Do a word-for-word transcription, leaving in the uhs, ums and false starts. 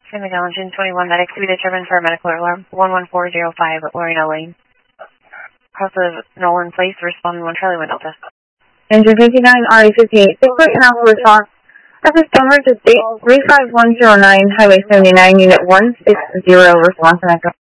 San Miguel, June twenty-one, medic to be determined for a medical alarm, one one four zero five at Lorena Lane. House of Nolan Place, responding one Charlie Wind Delta. Engine fifty-nine, R E fifty-eight, six foot and alpha response. Office emergency, three five one zero nine, Highway seventy-nine, Unit one six zero, response and echo.